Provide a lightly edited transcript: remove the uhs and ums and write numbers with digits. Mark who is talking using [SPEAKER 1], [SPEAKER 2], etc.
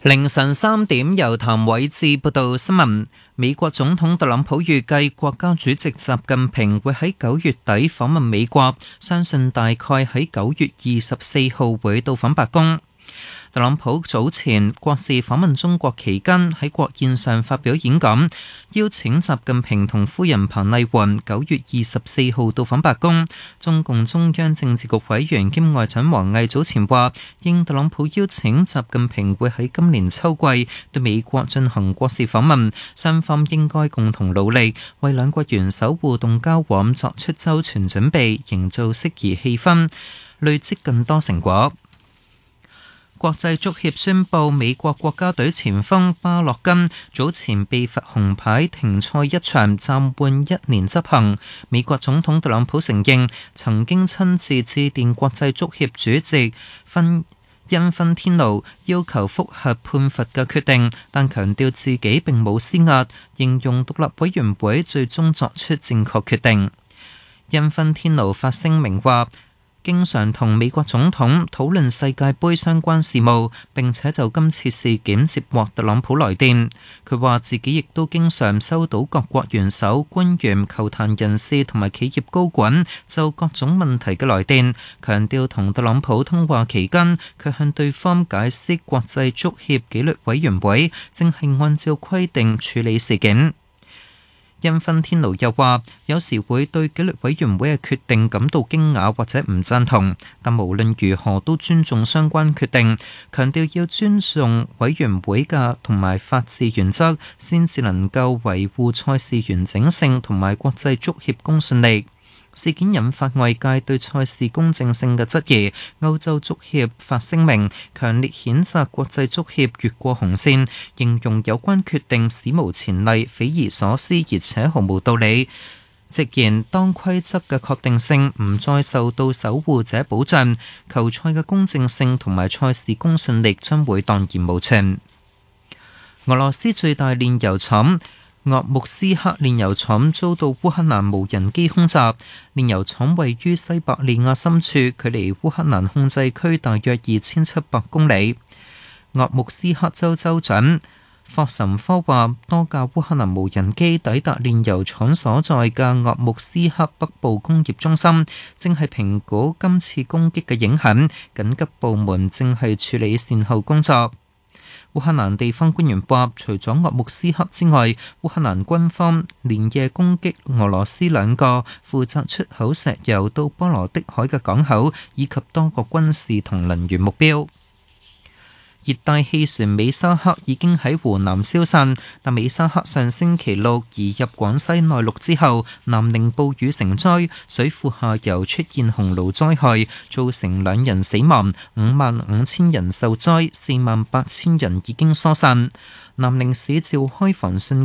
[SPEAKER 1] 凌晨3點，由譚偉智報道新聞。美國總統特朗普預計國家主席習近平會喺9月底訪問美國，相信大概喺9月24號會到訪白宮。特朗普早前國事訪問中國期間，喺國宴上發表演講，邀請習近平同夫人彭麗媛9月24號到訪白宮。中共中央政治局委員兼外長王毅早前話，應特朗普邀請，習近平會喺今年秋季對美國進行國事訪問，雙方應該共同努力，為兩國元首互動交往作出周全準備，營造適宜氣氛，累積更多成果。國際足協宣布，美國國家隊前鋒巴洛根早前被罰紅牌停賽1場，暫緩1年執行。美國總統特朗普承認曾經親自致電國際足協主席因芬天奴要求覆核判罰嘅決定，但強調自己並冇施壓，形容獨立委員會最終作出正確決定。因芬天奴發聲明話，經常同美國總統討論世界盃相關事務，並且就今次事件接獲特朗普來電。佢話自己亦都經常收到各國元首、官員、球壇人士同埋企業高管就各種問題嘅來電，強調同特朗普通話期間，佢向對方解釋國際足協紀律委員會正係按照規定處理事件。因芬天奴又話，有時會對紀律委員會嘅決定感到驚訝或者唔贊同，但無論如何都尊重相關決定，強調要尊重委員會嘅同埋法治原則，先至能夠維護賽事完整性同埋國際足協公信力。事件引發外界對賽事公正性嘅質疑，歐洲足協發聲明，強烈譴責國際足協越過紅線，形容有關決定史無前例、匪夷所思，而且毫無道理。直言當規則嘅確定性唔再受到守護者保障，球賽嘅公正性同埋賽事公信力將會蕩然無存。俄羅斯最大煉油廠鄂木斯克煉油廠遭到烏克蘭無人機空襲。煉油廠位於西伯利亞深處，距離烏克蘭控制區大約2700公里。鄂木斯克州州長霍什科話，多架烏克蘭無人機抵達煉油廠所在嘅鄂木斯克北部工業中心，正係評估今次攻擊嘅影響，緊急部門正係處理善後工作。烏克蘭地方官員話，除咗鄂木斯克之外，烏克蘭軍方連夜攻擊俄羅斯2個負責出口石油到波羅的海嘅港口，以及多個軍事同能源目標。熱帶氣旋美沙克已經喺湖南消散，但美沙克上星期6移入廣西內陸之後，南寧暴雨成災，水庫下游出現洪澇災害，造成2人死亡，55000人受災，48000人已經疏散。南寧市召開防汛